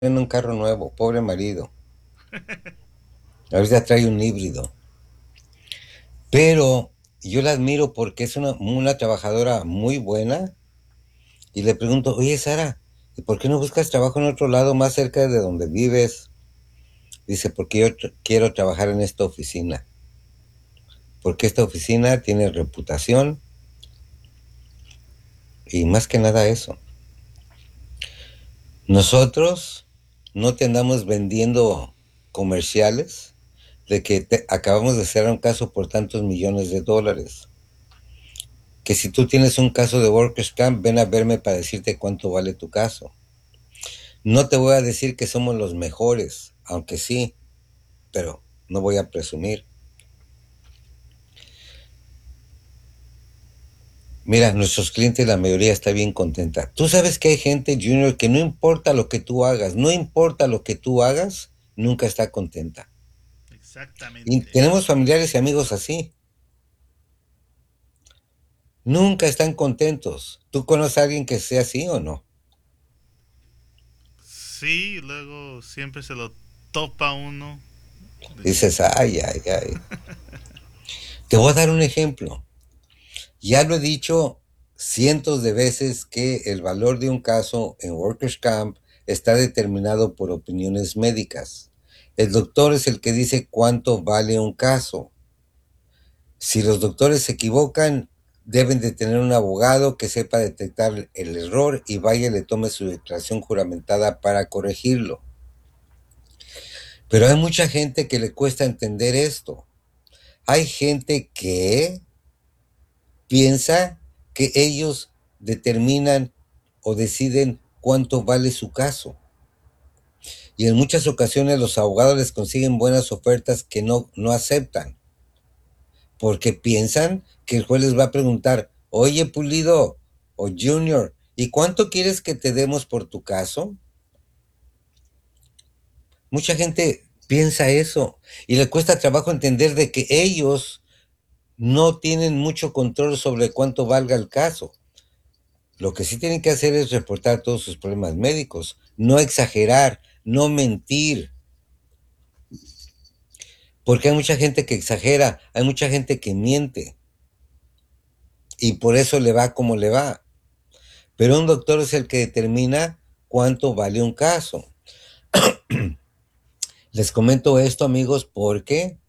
en un carro nuevo, pobre marido. Ahorita trae un híbrido. Pero yo la admiro porque es una trabajadora muy buena. Y le pregunto, oye Sara, ¿y por qué no buscas trabajo en otro lado más cerca de donde vives? Dice, porque yo quiero trabajar en esta oficina. Porque esta oficina tiene reputación y más que nada eso. Nosotros no te andamos vendiendo comerciales de que acabamos de cerrar un caso por tantos millones de dólares. Que si tú tienes un caso de Workers Camp, ven a verme para decirte cuánto vale tu caso. No te voy a decir que somos los mejores, aunque sí, pero no voy a presumir. Mira, nuestros clientes, la mayoría está bien contenta. Tú sabes que hay gente, Junior, que no importa lo que tú hagas, no importa lo que tú hagas, nunca está contenta. Y Exactamente. tenemos familiares y amigos así. Nunca están contentos. ¿Tú conoces a alguien que sea así o no? Sí, luego siempre se lo topa uno. De que, Dices, ay, ay, ay. Te voy a dar un ejemplo. Ya lo he dicho cientos de veces que el valor de un caso en Workers Camp está determinado por opiniones médicas. El doctor es el que dice cuánto vale un caso. Si los doctores se equivocan, deben de tener un abogado que sepa detectar el error y vaya y le tome su declaración juramentada para corregirlo. Pero hay mucha gente que le cuesta entender esto. Hay gente que piensa que ellos determinan o deciden cuánto vale su caso. Y en muchas ocasiones los abogados les consiguen buenas ofertas que no aceptan, porque piensan que el juez les va a preguntar, oye Pulido o Junior, ¿y cuánto quieres que te demos por tu caso? Mucha gente piensa eso y le cuesta trabajo entender de que ellos no tienen mucho control sobre cuánto valga el caso. Lo que sí tienen que hacer es reportar todos sus problemas médicos, no exagerar, no mentir, porque hay mucha gente que exagera, hay mucha gente que miente y por eso le va como le va. Pero un doctor es el que determina cuánto vale un caso. Les comento esto, amigos, porque